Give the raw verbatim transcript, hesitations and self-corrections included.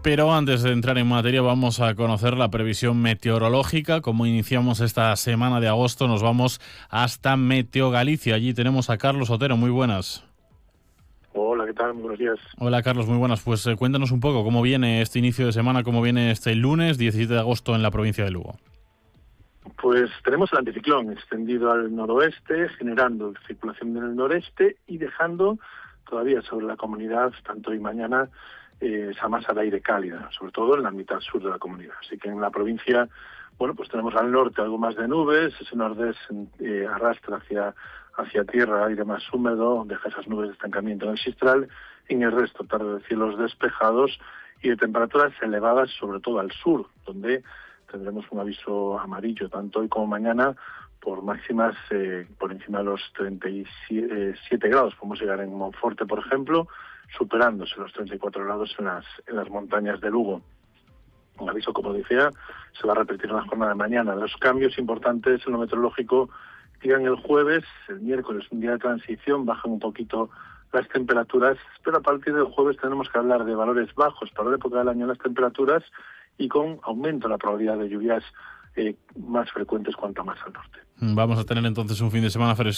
Pero antes de entrar en materia vamos a conocer la previsión meteorológica. Como iniciamos esta semana de agosto, nos vamos hasta Meteo Galicia. Allí tenemos a Carlos Otero. Muy buenas. Hola, ¿qué tal? Muy buenos días. Hola Carlos, muy buenas. Pues eh, cuéntanos un poco cómo viene este inicio de semana, cómo viene este lunes diecisiete de agosto en la provincia de Lugo. Pues tenemos el anticiclón extendido al noroeste, generando circulación en el noreste y dejando todavía sobre la comunidad, tanto hoy y mañana, eh, esa masa de aire cálida, sobre todo en la mitad sur de la comunidad. Así que en la provincia, bueno, pues tenemos al norte algo más de nubes, ese nordés eh, arrastra hacia, hacia tierra aire más húmedo, deja esas nubes de estancamiento en el sistral, y en el resto tarde de cielos despejados y de temperaturas elevadas, sobre todo al sur, donde tendremos un aviso amarillo tanto hoy como mañana por máximas eh, por encima de los treinta y siete grados. Podemos llegar en Monforte, por ejemplo, superándose los treinta y cuatro grados en las, en las montañas de Lugo. Un aviso, como decía, se va a repetir en la jornada de mañana. Los cambios importantes en lo meteorológico llegan el jueves, el miércoles, un día de transición, bajan un poquito las temperaturas, pero a partir del jueves tenemos que hablar de valores bajos para la época del año en las temperaturas y con aumento en la probabilidad de lluvias eh, más frecuentes cuanto más al norte. Vamos a tener entonces un fin de semana fresco.